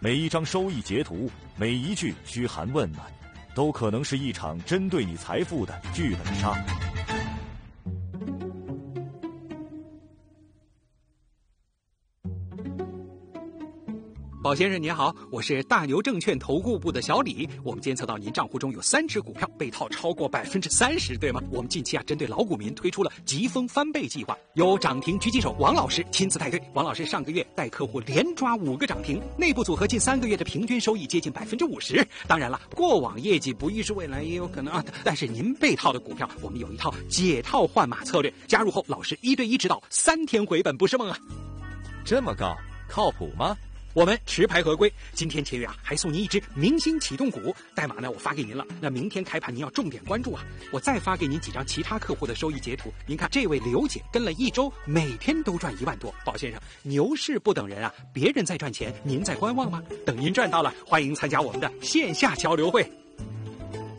每一张收益截图，每一句嘘寒问暖，都可能是一场针对你财富的剧本杀。 宝先生您好，我是大牛证券投顾部的小李。我们监测到您账户中有3只股票被套超过30%，对吗？我们近期针对老股民推出了疾风翻倍计划，由涨停狙击手王老师亲自带队。王老师上个月带客户连抓5个涨停，内部组合近3个月的平均收益接近50%。当然了，过往业绩不预示未来也有可能啊。但是您被套的股票，我们有一套解套换马策略，加入后老师1对1指导，3天回本不是梦啊。 这么高，靠谱吗？ 我们持牌合规，今天签约还送您一只明星启动股，代码呢我发给您了。那明天开盘您要重点关注啊！我再发给您几张其他客户的收益截图，您看这位刘姐跟了1周，每天都赚1万多。宝先生，牛市不等人啊，别人在赚钱，您在观望吗？等您赚到了，欢迎参加我们的线下交流会。